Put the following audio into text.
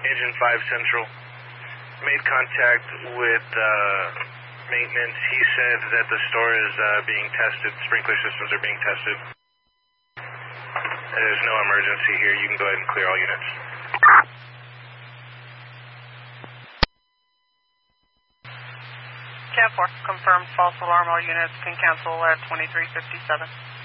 Engine 5 Central. Made contact with maintenance. He said that the store is being tested. Sprinkler systems are being tested. There's no emergency here. You can go ahead and clear all units. Cat 4, confirmed false alarm. All units can cancel at 2357.